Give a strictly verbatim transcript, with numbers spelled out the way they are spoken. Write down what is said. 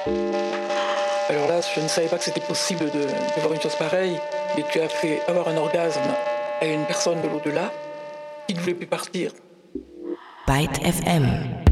Alors là, je ne savais pas que c'était possible de, de voir une chose pareille, et tu as fait avoir un orgasme à une personne de l'au-delà qui ne voulait plus partir. Byte F M.